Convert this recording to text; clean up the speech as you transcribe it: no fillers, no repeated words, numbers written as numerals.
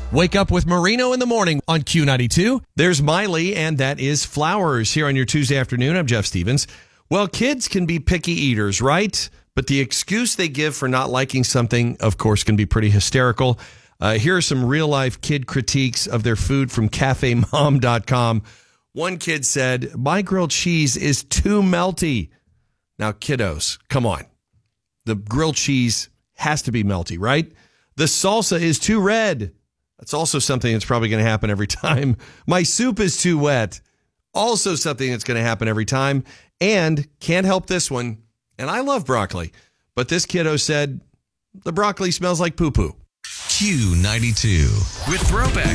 Wake up with Marino in the morning on Q92. There's Miley, and that is Flowers here on your Tuesday afternoon. I'm Jeff Stevens. Well, kids can be picky eaters, right? But the excuse they give for not liking something, of course, can be pretty hysterical. Here are some real-life kid critiques of their food from cafemom.com. One kid said, "My grilled cheese is too melty." Now, kiddos, come on. The grilled cheese has to be melty, right? The salsa is too red. That's also something that's probably going to happen every time. My soup is too wet. Also something that's going to happen every time. And can't help this one. And I love broccoli. But this kiddo said, the broccoli smells like poo-poo. Q92 with Throwback